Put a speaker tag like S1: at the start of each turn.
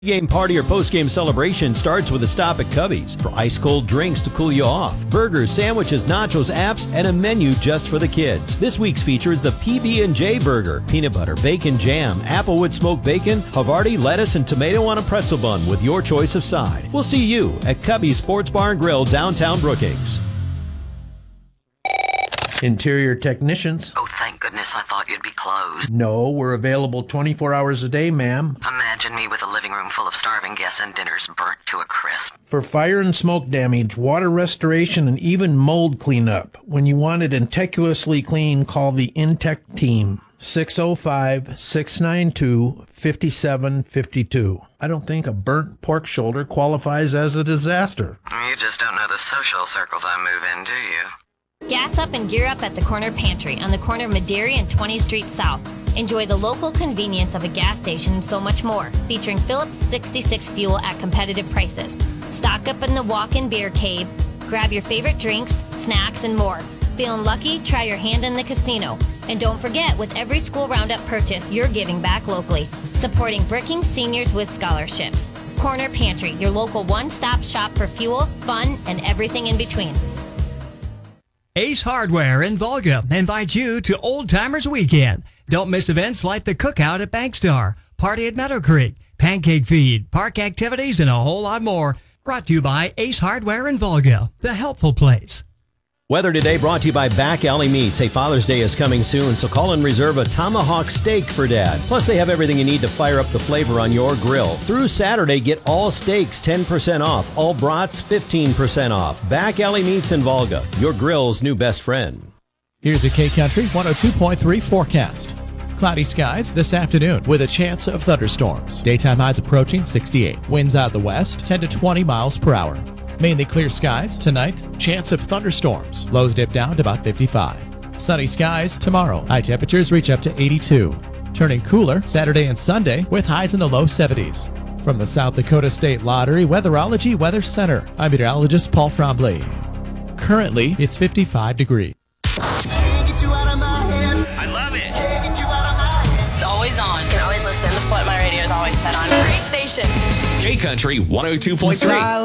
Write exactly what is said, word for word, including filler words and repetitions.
S1: Game party or post-game celebration starts with a stop at Cubby's for ice-cold drinks to cool you off. Burgers, sandwiches, nachos, apps, and a menu just for the kids. This week's feature is the P B and J Burger. Peanut butter, bacon, jam, applewood smoked bacon, Havarti, lettuce, and tomato on a pretzel bun with your choice of side. We'll see you at Cubby's Sports Bar and Grill, downtown Brookings.
S2: Interior technicians.
S3: Oh, thank goodness, I thought you'd be closed.
S2: No, we're available twenty-four hours a day, ma'am.
S3: Imagine me with a living room full of starving guests and dinners burnt to a crisp.
S2: For fire and smoke damage, water restoration, and even mold cleanup. When you want it meticulously clean, call the Intech team. six oh five, six nine two, five seven five two. I don't think a burnt pork shoulder qualifies as a disaster.
S3: You just don't know the social circles I move in, do you?
S4: Gas up and gear up at the Corner Pantry on the corner of Maderi and twentieth Street South. Enjoy the local convenience of a gas station and so much more, featuring Phillips sixty-six fuel at competitive prices. Stock up in the walk-in beer cave, grab your favorite drinks, snacks, and more. Feeling lucky? Try your hand in the casino. And don't forget, with every school roundup purchase, you're giving back locally, supporting Brookings seniors with scholarships. Corner Pantry, your local one-stop shop for fuel, fun, and everything in between.
S5: Ace Hardware in Volga invites you to Old Timers Weekend. Don't miss events like the Cookout at Bankstar, Party at Meadow Creek, Pancake Feed, park activities, and a whole lot more. Brought to you by Ace Hardware in Volga, the helpful place.
S1: Weather today brought to you by Back Alley Meats. A Father's Day is coming soon, so call and reserve a tomahawk steak for Dad. Plus, they have everything you need to fire up the flavor on your grill. Through Saturday, get all steaks ten percent off, all brats fifteen percent off. Back Alley Meats in Volga, your grill's new best friend.
S6: Here's a K-Country one oh two point three forecast. Cloudy skies this afternoon with a chance of thunderstorms. Daytime highs approaching sixty-eight. Winds out the west, ten to twenty miles per hour. Mainly clear skies tonight, chance of thunderstorms. Lows dip down to about fifty-five. Sunny skies tomorrow. High temperatures reach up to eighty-two. Turning cooler Saturday and Sunday with highs in the low seventies. From the South Dakota State Lottery Weatherology Weather Center, I'm meteorologist Paul Trombley. Currently, it's fifty-five degrees.
S7: I love it.
S8: It's always on. You can always listen. That's what my radio is always set on. Great station.
S7: K-Country one oh two point three.